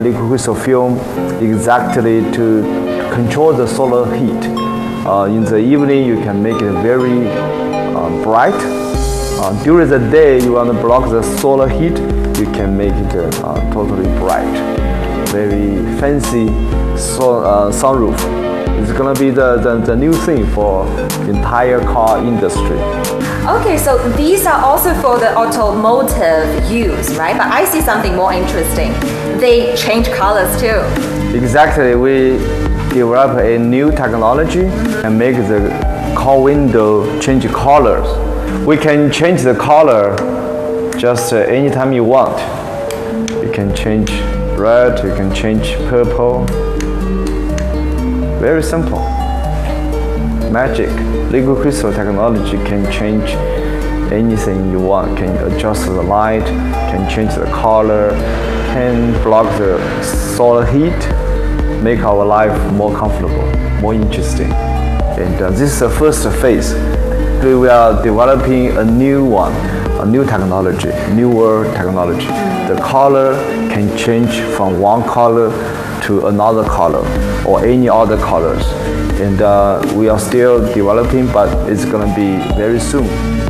liquid crystal film exactly to control the solar heat. In the evening, you can make it very bright. During the day, you want to block the solar heat, you can make it totally bright. Very fancy sunroof. It's gonna be the new thing for the entire car industry. Okay, so these are also for the automotive use, right? But I see something more interesting. They change colors too. Exactly, we develop a new technology and make the car window change colors. We can change the color just anytime you want. You can change red, you can change purple. Very simple. Magic. Liquid crystal technology can change anything you want. Can adjust the light, can change the color, can block the solar heat, make our life more comfortable, more interesting. And this is the first phase. We are developing a new one, a new technology, newer technology. The color can change from one color to another color or any other colors. And we are still developing, but it's going to be very soon.